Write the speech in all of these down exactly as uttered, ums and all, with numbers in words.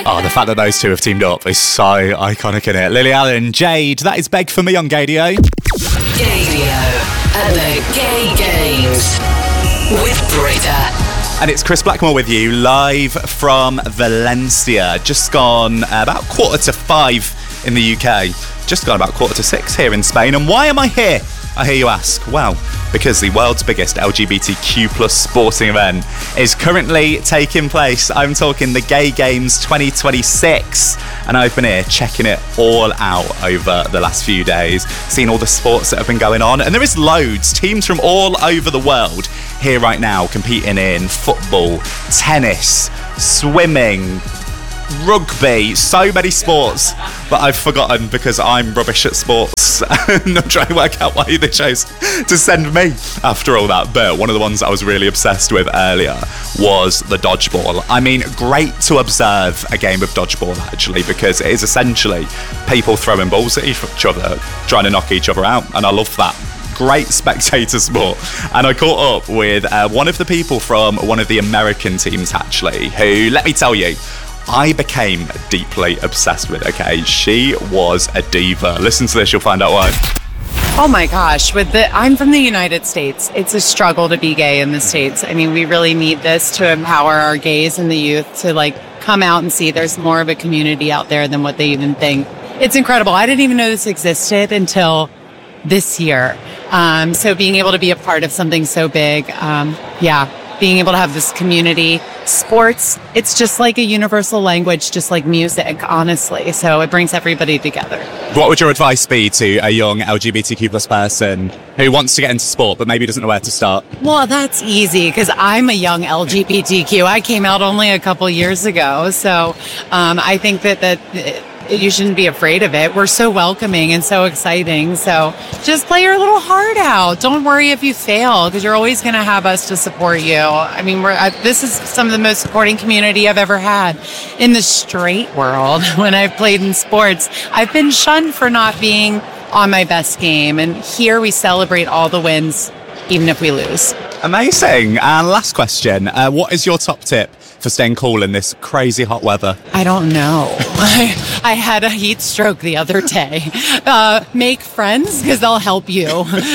Oh, the fact that those two have teamed up is so iconic, isn't it? Lily Allen, Jade, that is Beg For Me on Gaydio. Gaydio at the Gay Games with Britta. And it's Chris Blackmore with you, live from Valencia. Just gone uh, about quarter to five in the U K. Just gone about quarter to six here in Spain. And why am I here, I hear you ask? Well, because the world's biggest L G B T Q plus sporting event is currently taking place. I'm talking the Gay Games twenty twenty-six. And I've been here checking it all out over the last few days, seeing all the sports that have been going on. And there is loads, teams from all over the world here right now competing in football, tennis, swimming, rugby, so many sports, but I've forgotten because I'm rubbish at sports and I'm trying to work out why they chose to send me after all that. But one of the ones I was really obsessed with earlier was the dodgeball. I mean, great to observe a game of dodgeball actually, because it is essentially people throwing balls at each other, trying to knock each other out, and I love that. Great spectator sport. And I caught up with uh, one of the people from one of the American teams actually, who, let me tell you, I became deeply obsessed with. Okay, she was a diva. Listen to this, you'll find out why. Oh my gosh, with the I'm from the United States. It's a struggle to be gay in the States. I mean, we really need this to empower our gays and the youth to like come out and see there's more of a community out there than what they even think. It's incredible. I didn't even know this existed until this year. Um, so being able to be a part of something so big, um, yeah, being able to have this community, sports, it's just like a universal language, just like music, honestly. So it brings everybody together. What would your advice be to a young L G B T Q plus person who wants to get into sport but maybe doesn't know where to start? Well, that's easy because I'm a young L G B T Q. I came out only a couple years ago. So um, I think that that you shouldn't be afraid of it. We're so welcoming and so exciting. So just play your little heart out. Don't worry if you fail, because you're always going to have us to support you. I mean, we're I, this is some of the most supporting community I've ever had in the straight world. When I've played in sports, I've been shunned for not being on my best game. And here we celebrate all the wins, even if we lose. Amazing. And last question, uh, what is your top tip for staying cool in this crazy hot weather? I don't know. I, I had a heat stroke the other day. Uh, make friends because they'll help you.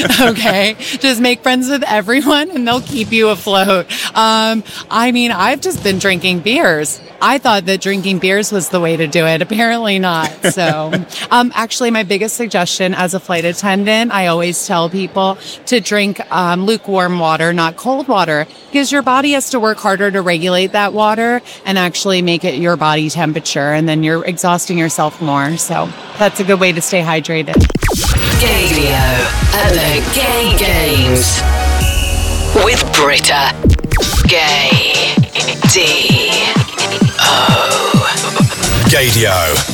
Okay? Just make friends with everyone and they'll keep you afloat. Um, I mean, I've just been drinking beers. I thought that drinking beers was the way to do it. Apparently not. So, um, actually, my biggest suggestion as a flight attendant, I always tell people to drink um, lukewarm water, not cold water, because your body has to work harder to regulate that water and actually make it your body temperature, and then you're exhausting yourself more. So that's a good way to stay hydrated. Gaydio at the Gay Games with Britta. Gay D O Gaydio.